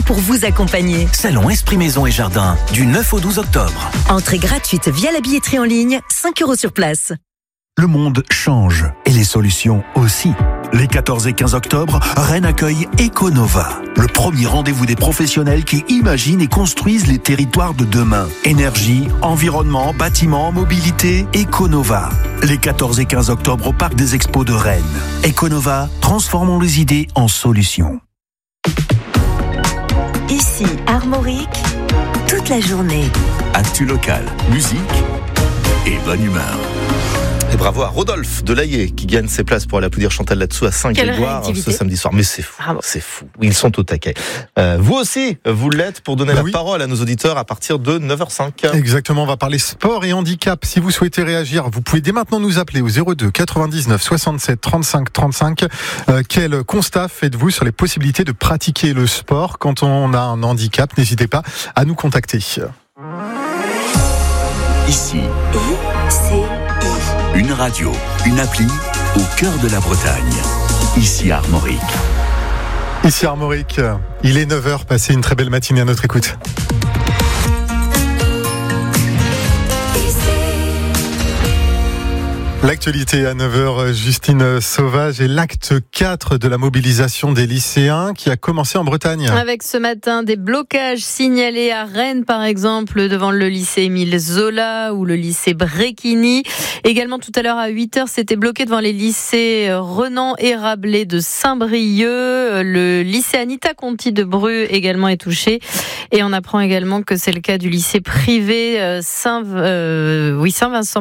pour vous accompagner. Salon Esprit Maison et Jardin, du 9 au 12 octobre. Entrée gratuite via la billetterie en ligne, 5 € sur place. Le monde change et les solutions aussi. Les 14 et 15 octobre, Rennes accueille Econova, le premier rendez-vous des professionnels qui imaginent et construisent les territoires de demain. Énergie, environnement, bâtiment, mobilité, Econova. Les 14 et 15 octobre au Parc des Expos de Rennes. Econova, transformons les idées en solutions. Ici, Armorique, toute la journée. Actu local, musique et bonne humeur. Et bravo à Rodolphe Delahaye qui gagne ses places pour aller applaudir Chantal là-dessous à Saint-Grégoire ce samedi soir. Mais c'est fou, c'est fou. Ils sont au taquet. Vous aussi, vous l'êtes pour donner la parole à nos auditeurs à partir de 9h05. Exactement, on va parler sport et handicap. Si vous souhaitez réagir, vous pouvez dès maintenant nous appeler au 02 99 67 35 35. Quel constat faites-vous sur les possibilités de pratiquer le sport quand on a un handicap? N'hésitez pas à nous contacter. Ici, une radio, une appli au cœur de la Bretagne. Ici Armorique. Ici Armorique, il est 9h, passez une très belle matinée à notre écoute. L'actualité à 9h, Justine Sauvage, et l'acte 4 de la mobilisation des lycéens qui a commencé en Bretagne. Avec ce matin des blocages signalés à Rennes par exemple, devant le lycée Émile Zola ou le lycée Bréquigny. Également tout à l'heure à 8h, c'était bloqué devant les lycées Renan et Rabelais de Saint-Brieuc. Le lycée Anita Conti de Bru également est touché. Et on apprend également que c'est le cas du lycée privé Saint-Vincent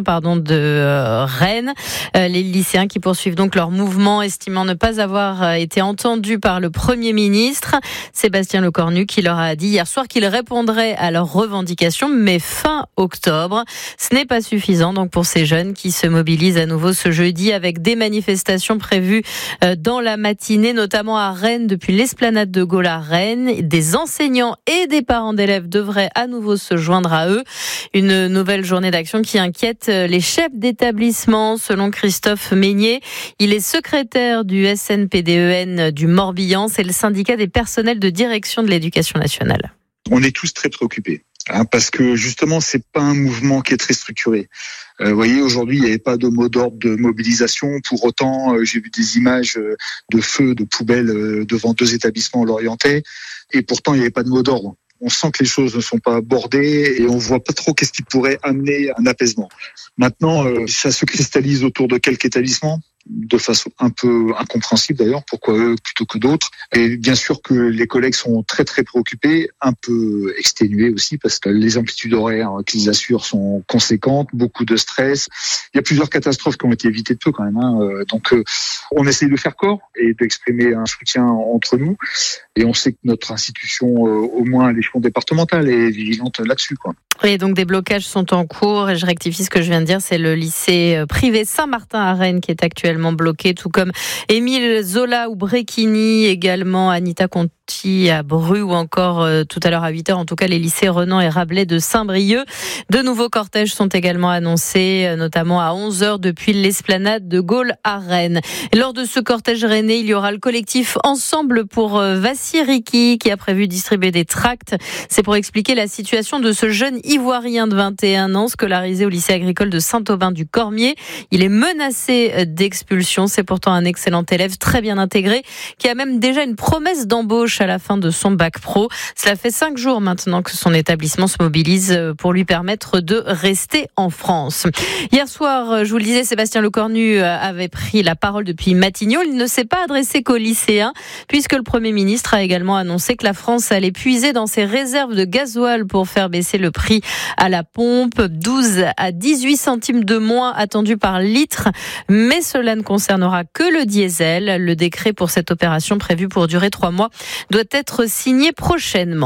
de Rennes. Les lycéens qui poursuivent donc leur mouvement, estimant ne pas avoir été entendus par le Premier ministre, Sébastien Lecornu, qui leur a dit hier soir qu'il répondrait à leurs revendications, mais fin octobre. Ce n'est pas suffisant donc pour ces jeunes qui se mobilisent à nouveau ce jeudi avec des manifestations prévues dans la matinée, notamment à Rennes, depuis l'esplanade de Gaulle à Rennes. Des enseignants et des parents d'élèves devraient à nouveau se joindre à eux. Une nouvelle journée d'action qui inquiète les chefs d'établissement. Selon Christophe Meignet, il est secrétaire du SNPDEN du Morbihan, c'est le syndicat des personnels de direction de l'éducation nationale. On est tous très préoccupés, parce que justement, c'est pas un mouvement qui est très structuré. Vous voyez, aujourd'hui, il n'y avait pas de mot d'ordre de mobilisation. Pour autant, j'ai vu des images de feux, de poubelles devant 2 établissements lorientais, et pourtant, il n'y avait pas de mot d'ordre. On sent que les choses ne sont pas bordées et on voit pas trop qu'est-ce qui pourrait amener un apaisement. Maintenant, ça se cristallise autour de quelques établissements, de façon un peu incompréhensible d'ailleurs, pourquoi eux plutôt que d'autres. Et bien sûr que les collègues sont très très préoccupés, un peu exténués aussi, parce que les amplitudes horaires qu'ils assurent sont conséquentes, beaucoup de stress. Il y a plusieurs catastrophes qui ont été évitées de peu quand même. Donc on essaye de faire corps et d'exprimer un soutien entre nous. Et on sait que notre institution, au moins à l'échelon départemental, est vigilante là-dessus, quoi. Et donc des blocages sont en cours, et je rectifie ce que je viens de dire, c'est le lycée privé Saint-Martin à Rennes qui est actuellement bloqué, tout comme Émile Zola ou Bréquigny, également Anita Conti à Bru, ou encore tout à l'heure à 8h, en tout cas les lycées Renan et Rabelais de Saint-Brieuc. De nouveaux cortèges sont également annoncés, notamment à 11h depuis l'esplanade de Gaulle à Rennes. Et lors de ce cortège rennais, il y aura le collectif Ensemble pour Vassiriki qui a prévu distribuer des tracts. C'est pour expliquer la situation de ce jeune Ivoirien de 21 ans, scolarisé au lycée agricole de Saint-Aubin-du-Cormier. Il est menacé d'expulsion. C'est pourtant un excellent élève, très bien intégré, qui a même déjà une promesse d'embauche à la fin de son bac pro. Cela fait 5 jours maintenant que son établissement se mobilise pour lui permettre de rester en France. Hier soir, je vous le disais, Sébastien Lecornu avait pris la parole depuis Matignon. Il ne s'est pas adressé qu'aux lycéens, puisque le Premier ministre a également annoncé que la France allait puiser dans ses réserves de gasoil pour faire baisser le prix à la pompe, 12 à 18 centimes de moins attendus par litre, mais cela ne concernera que le diesel. Le décret pour cette opération prévue pour durer 3 mois doit être signé prochainement.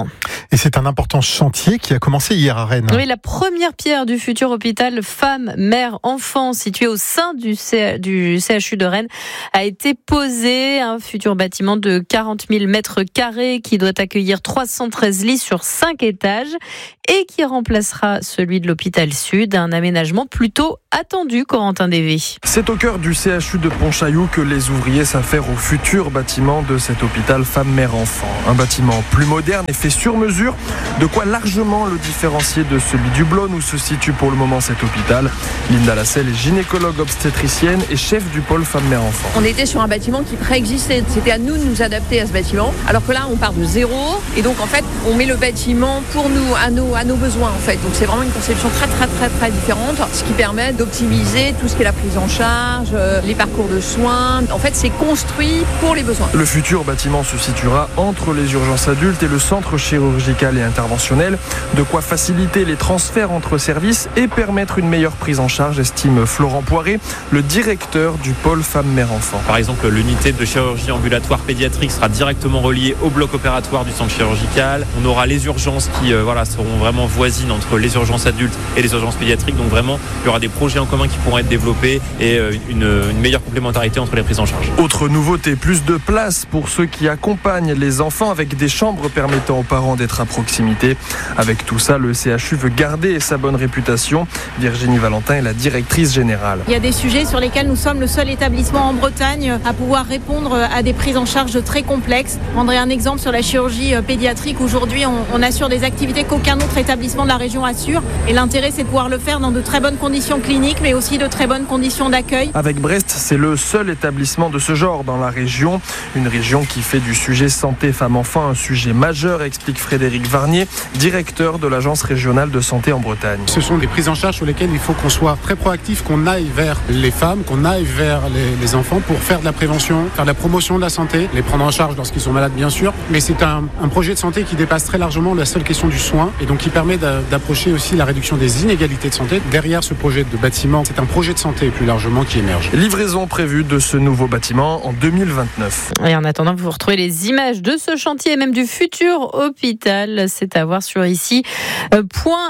Et c'est un important chantier qui a commencé hier à Rennes. Oui, la première pierre du futur hôpital femmes, mères, enfants situé au sein du CHU de Rennes a été posée. Un futur bâtiment de 40 000 mètres carrés qui doit accueillir 313 lits sur 5 étages et qui remplacera celui de l'hôpital Sud. Un aménagement plutôt attendu, Corentin Dévé. C'est au cœur du CHU de Pontchaillou que les ouvriers s'affairent au futur bâtiment de cet hôpital femmes, mères, enfants. Un bâtiment plus moderne et fait sur mesure, de quoi largement le différencier de celui du Blône où se situe pour le moment cet hôpital. Linda Lasselle est gynécologue obstétricienne et chef du pôle femmes, mères, enfants. On était sur un bâtiment qui préexistait. C'était à nous de nous adapter à ce bâtiment. Alors que là, on part de zéro. Et donc, en fait, on met le bâtiment pour nous, à nos besoins, en fait. Donc, c'est vraiment une conception très différente. Ce qui permet d'optimiser tout ce qui est la prise en charge, les parcours de soins. En fait, c'est construit pour les besoins. Le futur bâtiment se situera entre les urgences adultes et le centre chirurgical et interventionnel. De quoi faciliter les transferts entre services et permettre une meilleure prise en charge, estime Florent Poiré, le directeur du pôle femmes, mères, enfants. Par exemple, l'unité de chirurgie ambulatoire pédiatrique sera directement reliée au bloc opératoire du centre chirurgical. On aura les urgences qui seront vraiment voisines entre les urgences adultes et les urgences pédiatriques. Donc vraiment, il y aura des projets en commun qui pourront être développés et une meilleure complémentarité entre les prises en charge. Autre nouveauté, plus de place pour ceux qui accompagnent les enfants avec des chambres permettant aux parents d'être à proximité. Avec tout ça, le CHU veut garder sa bonne réputation. Virginie Valentin est la directrice générale. Il y a des sujets sur lesquels nous sommes le seul établissement en Bretagne à pouvoir répondre à des prises en charge très complexes. Je prendrai un exemple sur la chirurgie pédiatrique. Aujourd'hui, on assure des activités qu'aucun autre établissement de la région assure. Et l'intérêt, c'est de pouvoir le faire dans de très bonnes conditions cliniques, mais aussi de très bonnes conditions d'accueil. Avec Brest, c'est le seul établissement de ce genre dans la région. Une région qui fait du sujet santé femmes-enfants un sujet majeur, explique Frédéric Varnier, directeur de l'Agence régionale de santé en Bretagne. Ce sont des prises en charge sur lesquelles il faut qu'on soit très proactif, qu'on aille vers les femmes, qu'on aille vers les enfants pour faire de la prévention, faire de la promotion de la santé, les prendre en charge lorsqu'ils sont malades bien sûr, mais c'est un projet de santé qui dépasse très largement la seule question du soin et donc qui permet d'approcher aussi la réduction des inégalités de santé. Derrière ce projet de bâtiment, c'est un projet de santé plus largement qui émerge. Livraison prévue de ce nouveau bâtiment en 2029. Et en attendant, vous retrouvez les images de ce chantier et même du futur hôpital. C'est à voir sur ici.fr.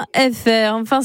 Enfin,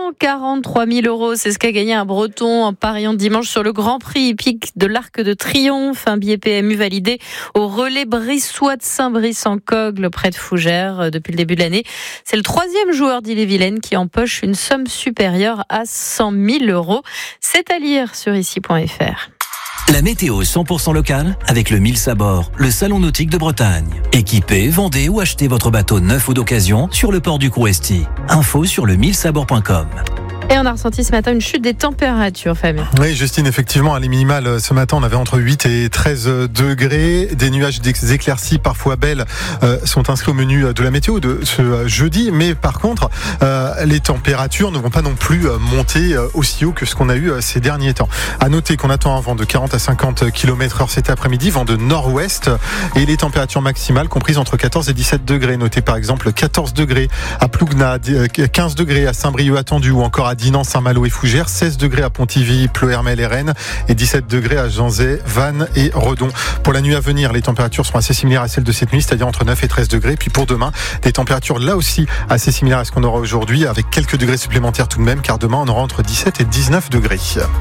143 000 €, c'est ce qu'a gagné un Breton en pariant dimanche sur le Grand Prix hippique de l'Arc de Triomphe. Un billet PMU validé au relais brissois de Saint-Brice-en-Cogle, près de Fougères, depuis le début de l'année. C'est le 3e joueur d'Ille-et-Vilaine qui empoche une somme supérieure à 100 000 €. C'est à lire sur ici.fr. La météo 100% locale avec le Mills à bord, le salon nautique de Bretagne. Équipez, vendez ou achetez votre bateau neuf ou d'occasion sur le port du Crouesty. Info sur le millsabord.com. Et on a ressenti ce matin une chute des températures, Fabien. Oui, Justine, effectivement, les minimales ce matin, on avait entre 8 et 13 degrés. Des nuages d'éclaircies parfois belles sont inscrits au menu de la météo de ce jeudi. Mais par contre, les températures ne vont pas non plus monter aussi haut que ce qu'on a eu ces derniers temps. À noter qu'on attend un vent de 40 à 50 km/h cet après-midi, vent de nord-ouest, et les températures maximales comprises entre 14 et 17 degrés. Notez par exemple 14 degrés à Plougna, 15 degrés à Saint-Brieuc attendu ou encore à Dinan, Saint-Malo et Fougères, 16 degrés à Pontivy, Pleuhermel et Rennes et 17 degrés à Janzay, Vannes et Redon. Pour la nuit à venir, les températures seront assez similaires à celles de cette nuit, c'est-à-dire entre 9 et 13 degrés. Puis pour demain, des températures là aussi assez similaires à ce qu'on aura aujourd'hui, avec quelques degrés supplémentaires tout de même, car demain on aura entre 17 et 19 degrés.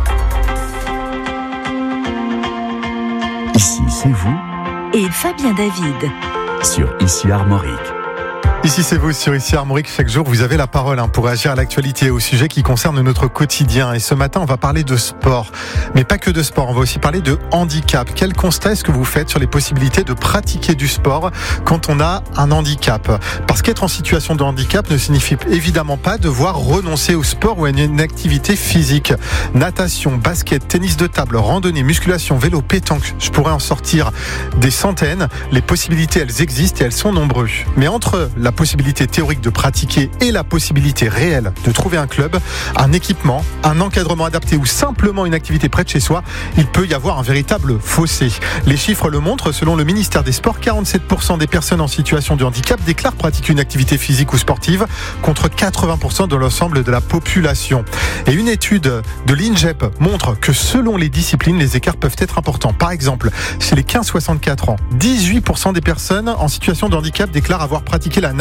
Ici, c'est vous. Et Fabien David. Sur Ici Armorique. Ici c'est vous sur Ici Armorique. Chaque jour vous avez la parole pour réagir à l'actualité, au sujet qui concerne notre quotidien. Et ce matin on va parler de sport, mais pas que de sport, on va aussi parler de handicap. Quel constat est-ce que vous faites sur les possibilités de pratiquer du sport quand on a un handicap? Parce qu'être en situation de handicap ne signifie évidemment pas devoir renoncer au sport ou à une activité physique. Natation, basket, tennis de table, randonnée, musculation, vélo, pétanque, je pourrais en sortir des centaines. Les possibilités elles existent et elles sont nombreuses. Mais entre la possibilité théorique de pratiquer et la possibilité réelle de trouver un club, un équipement, un encadrement adapté ou simplement une activité près de chez soi, il peut y avoir un véritable fossé. Les chiffres le montrent, selon le ministère des Sports, 47% des personnes en situation de handicap déclarent pratiquer une activité physique ou sportive, contre 80% de l'ensemble de la population. Et une étude de l'INGEP montre que selon les disciplines, les écarts peuvent être importants. Par exemple, chez les 15-64 ans, 18% des personnes en situation de handicap déclarent avoir pratiqué la natation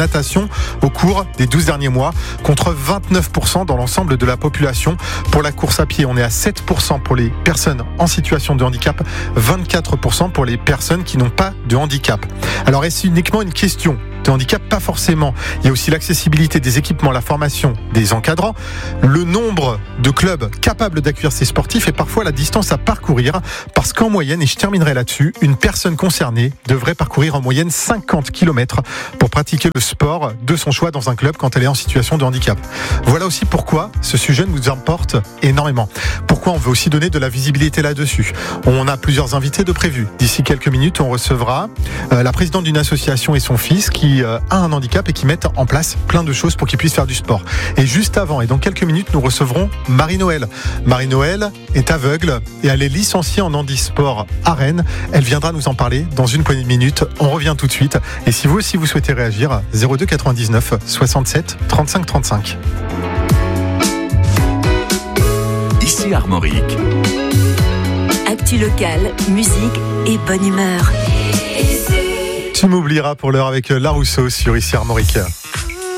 natation au cours des 12 derniers mois, contre 29% dans l'ensemble de la population. Pour la course à pied, on est à 7% pour les personnes en situation de handicap, 24% pour les personnes qui n'ont pas de handicap. Alors est-ce uniquement une question de handicap? Pas forcément. Il y a aussi l'accessibilité des équipements, la formation des encadrants, le nombre de clubs capables d'accueillir ces sportifs et parfois la distance à parcourir, parce qu'en moyenne, et je terminerai là-dessus, une personne concernée devrait parcourir en moyenne 50 km pour pratiquer le sport de son choix dans un club quand elle est en situation de handicap. Voilà aussi pourquoi ce sujet nous importe énormément. Pourquoi on veut aussi donner de la visibilité là-dessus. On a plusieurs invités de prévus. D'ici quelques minutes, on recevra la présidente d'une association et son fils qui a un handicap et qui mettent en place plein de choses pour qu'ils puissent faire du sport. Et juste avant, et dans quelques minutes, nous recevrons Marie-Noël. Marie-Noël est aveugle et elle est licenciée en handisport à Rennes. Elle viendra nous en parler dans une poignée de minutes. On revient tout de suite. Et si vous aussi vous souhaitez réagir, 02 99 67 35 35. Ici Armorique. Actu locale, musique et bonne humeur. Tu m'oublieras pour l'heure avec La Rousseau sur Ici Armorique.